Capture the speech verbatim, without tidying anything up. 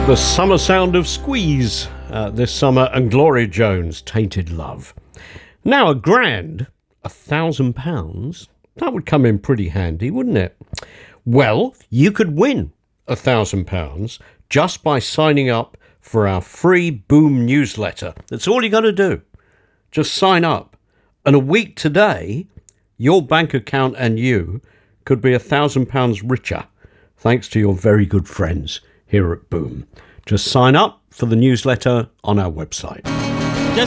The summer sound of Squeeze uh, this summer, and Gloria Jones, Tainted Love. Now a grand, a thousand pounds, that would come in pretty handy, wouldn't it? Well, you could win a thousand pounds just by signing up for our free Boom newsletter. That's all you got to do. Just sign up. And a week today, your bank account and you could be a thousand pounds richer thanks to your very good friends here at Boom. Just sign up for the newsletter on our website.